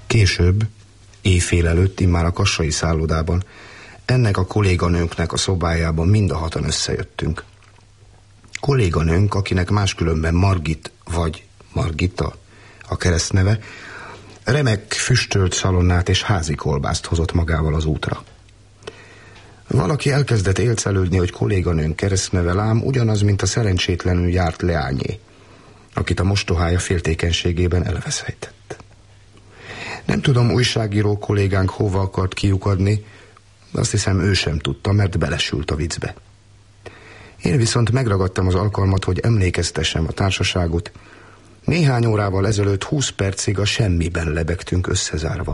Később, éjfél előtt, immár a kassai szállodában, ennek a kolléganőnknek a szobájában mind a hatan összejöttünk. Kolléganőnk, akinek máskülönben Margit vagy Margita a keresztneve, remek füstölt szalonnát és házi kolbászt hozott magával az útra. Valaki elkezdett élcelődni, hogy kolléganőnk keresztneve lám ugyanaz, mint a szerencsétlenül járt leányé, akit a mostohája féltékenységében elveszejtett. Nem tudom, újságíró kollégánk hova akart kiukadni, azt hiszem ő sem tudta, mert belesült a viccbe. Én viszont megragadtam az alkalmat, hogy emlékeztessem a társaságot. Néhány órával ezelőtt 20 percig a semmiben lebegtünk összezárva.